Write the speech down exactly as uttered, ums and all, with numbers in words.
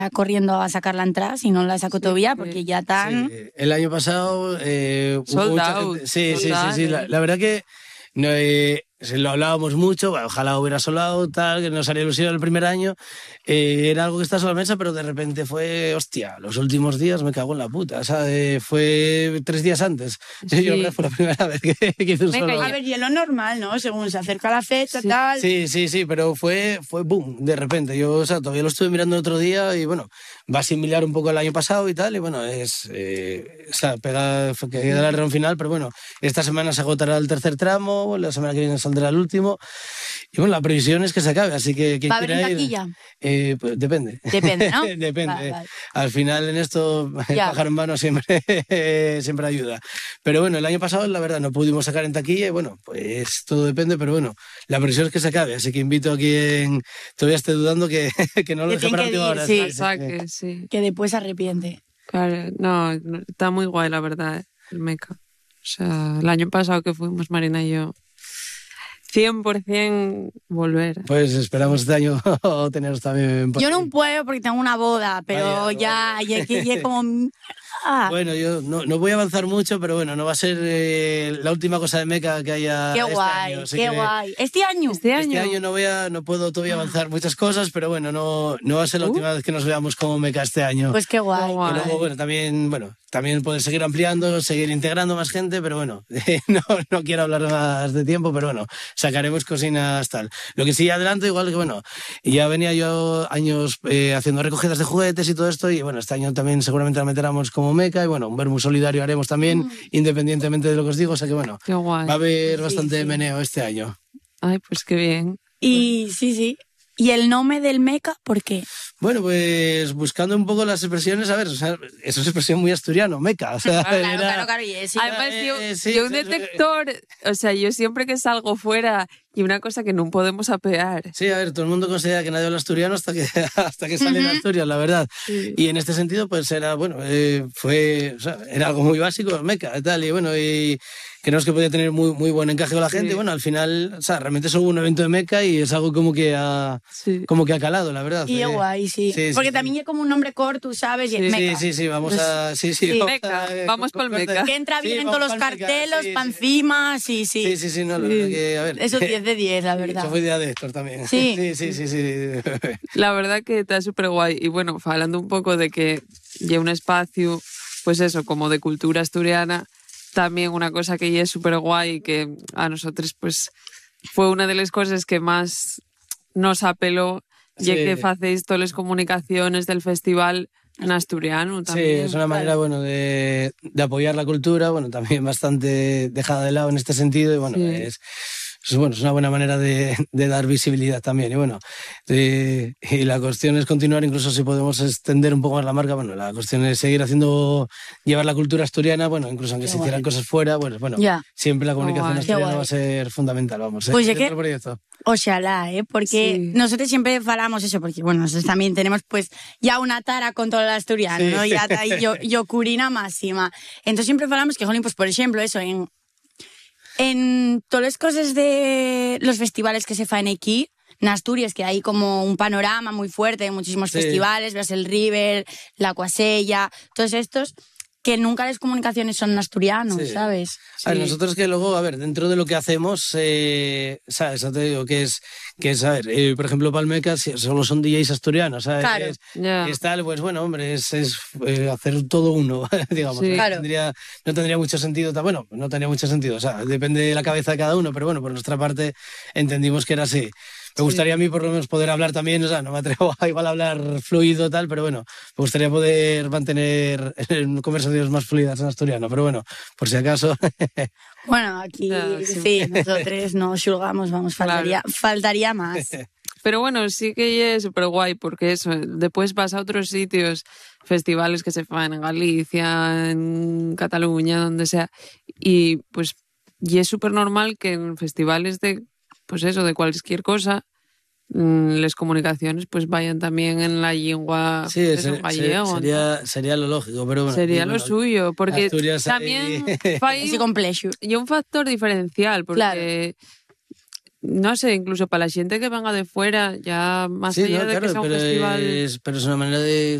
corriendo a sacar la entrada si no la saco sí, todavía porque sí. ya están... Sí. El año pasado... Eh, Sold mucha out. Gente... Sí, Sold sí, out, sí, sí. eh. La, la verdad que no, eh, lo hablábamos mucho, bueno, ojalá hubiera solado, tal, que nos haría ilusión el primer año. Eh, era algo que está sobre la mesa, pero de repente fue, hostia, los últimos días me cago en la puta. O sea, eh, fue tres días antes. Sí. Yo creo que fue la primera vez que, que hice un solo. A ver, y es lo normal, ¿no? Según se acerca la fecha, sí. tal. Sí, sí, sí, pero fue, fue boom, de repente. Yo, o sea, todavía lo estuve mirando el otro día y bueno, va a similar un poco el año pasado y tal. Y bueno, es, eh, o sea, pega, que queda el ron final, pero bueno, esta semana se agotará el tercer tramo, la semana que viene saldrá el último. Y bueno, la previsión es que se acabe, así que quien ¿Va a haber quiera en taquilla? Ir, eh, pues depende. Depende, ¿no? Depende. Vale, vale. Al final en esto, el pájaro en vano siempre, siempre ayuda. Pero bueno, el año pasado la verdad no pudimos sacar en taquilla y bueno, pues todo depende, pero bueno, la previsión es que se acabe, así que invito a quien todavía esté dudando que, que no lo deje para última hora. Sí, saque, sí. Que después se arrepiente. Claro, no, está muy guay la verdad, ¿eh? El Meca. O sea, el año pasado que fuimos Marina y yo, cien por ciento volver. Pues esperamos este año teneros también. Yo no puedo porque tengo una boda, pero vaya, ya, ya, ya, ya como... Ah. Bueno, yo no, no voy a avanzar mucho, pero bueno, no va a ser eh, la última cosa de Meca que haya qué este guay, año. Qué que guay, ¿Este año? Este año, este año no, voy a, no puedo todavía avanzar muchas cosas, pero bueno, no, no va a ser la uh. última vez que nos veamos como Meca este año. Pues qué guay. Y luego, bueno, también, bueno, también poder seguir ampliando, seguir integrando más gente, pero bueno, no, no quiero hablar más de tiempo, pero bueno, sacaremos cocinas tal. Lo que sí adelanto, igual que bueno, ya venía yo años eh, haciendo recogidas de juguetes y todo esto, y bueno, este año también seguramente la meteremos como Meca, y bueno, un vermú solidario haremos también, mm. independientemente de lo que os digo, o sea que bueno, va a haber sí, bastante sí. meneo este año. Ay, pues qué bien. Y sí, sí. ¿Y el nombre del Meca, por qué? Bueno, pues buscando un poco las expresiones, a ver, o sea, eso es expresión muy asturiano, Meca. O sea, claro, era, claro, claro, y sí. Además, yo, eh, sí, yo un sí, detector, o sea, yo siempre que salgo fuera y una cosa que no podemos apear. Sí, a ver, todo el mundo considera que nadie habla asturiano hasta que, hasta que sale uh-huh. de Asturias, la verdad. Sí. Y en este sentido, pues era, bueno, eh, fue, o sea, era algo muy básico, Meca y tal, y bueno, y creemos que podía tener muy, muy buen encaje con la gente. Sí. Bueno, al final, o sea, realmente es un evento de Meca y es algo como que ha, sí. como que ha calado, la verdad. Y eh, guay, sí. sí Porque sí, también sí. es como un nombre corto, ¿sabes? Y sí, es Meca. Sí, sí, sí, vamos a... Sí, sí, sí. Vamos, Meca. A, vamos con Meca. Que entra bien sí, en todos los carteles, sí, pa' encima, sí, sí. Sí, sí, sí, no, la verdad que, a ver... Eso diez de diez, la verdad. Eso fue idea de Héctor también. Sí. Sí, sí, sí, sí. La verdad que está súper guay. Y bueno, hablando un poco de que lleva un espacio, pues eso, como de cultura asturiana, también una cosa que ya es súper guay que a nosotros pues fue una de las cosas que más nos apeló, sí. ya que hacéis todas las comunicaciones del festival en asturiano también. Sí, es una manera, bueno, de, de apoyar la cultura, bueno, también bastante dejada de lado en este sentido y bueno, sí. es... Pues bueno, es una buena manera de, de dar visibilidad también. Y bueno, de, y la cuestión es continuar, incluso si podemos extender un poco más la marca, bueno, la cuestión es seguir haciendo, llevar la cultura asturiana, bueno, incluso aunque Qué se guay. hicieran cosas fuera, bueno, bueno yeah. siempre la comunicación oh, asturiana va a ser fundamental, vamos. Pues ¿eh? que, proyecto. Ojalá, ¿eh? Porque sí. nosotros siempre falamos eso, porque bueno, nosotros también tenemos pues ya una tara con todo el asturiano, sí. ¿no? Ya yo, yo curina máxima. Entonces siempre falamos que, jolín, pues por ejemplo, eso, en... En todas las cosas de los festivales que se fan aquí, en Asturias, que hay como un panorama muy fuerte de muchísimos sí. festivales, ves el River, la Cuasella, todos estos, que nunca las comunicaciones son asturianos, sí. ¿sabes? Sí. A ver, nosotros que luego, a ver, dentro de lo que hacemos, eh, ¿sabes? Eso te digo, que es, que es a ver, eh, por ejemplo, Palmeca solo son D Js asturianos, ¿sabes? Claro. Es, yeah. es tal, pues bueno, hombre, es, es eh, hacer todo uno, digamos. Sí. ¿no? Claro. Tendría, no tendría mucho sentido, bueno, no tendría mucho sentido, o sea, depende de la cabeza de cada uno, pero bueno, por nuestra parte entendimos que era así. Me gustaría sí. a mí por lo menos poder hablar también, o sea, no me atrevo a igual a hablar fluido tal, pero bueno, me gustaría poder mantener conversaciones más fluidas en asturiano, pero bueno, por si acaso. Bueno, aquí no, sí. sí, nosotros no xulgamos, vamos, faltaría, claro. faltaría más. Pero bueno, sí que es súper guay, porque eso, después vas a otros sitios, festivales que se fan en Galicia, en Cataluña, donde sea, y pues, y es súper normal que en festivales de pues eso, de cualquier cosa, mmm, las comunicaciones pues vayan también en la lengua sí, eso, ser, gallego. Ser, sería, sería lo lógico, pero bueno. Sería bueno, lo suyo, porque Asturias también hay... hay un, y un factor diferencial, porque claro. no sé, incluso para la gente que venga de fuera, ya más Sí, allá no, de claro, que sea un pero festival... es, pero es una manera de